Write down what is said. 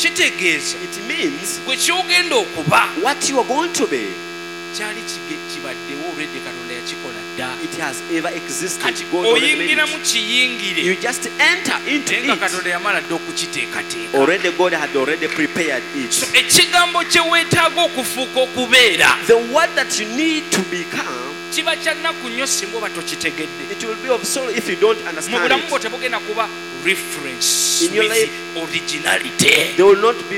kitegeeza It means gwe kyogenda okuba what you are going to be, kyali kibaddewo already Katonda yakikola dda. it has ever existed. Kati God already made oyingira mu it. kiyingire You just enter into naye nga it. Katonda yamala dda okukiteekateeka. Already God had already prepared So it. ekigambo kye weetaaga okufuuka okubeera The word that you need to become, kiba kya nnaku nnyo singa oba tokitegedde. it will be of sorrow if you don't Mu understand bulamu bwo it. tebugenda kuba reference In your with life, originality. There will not be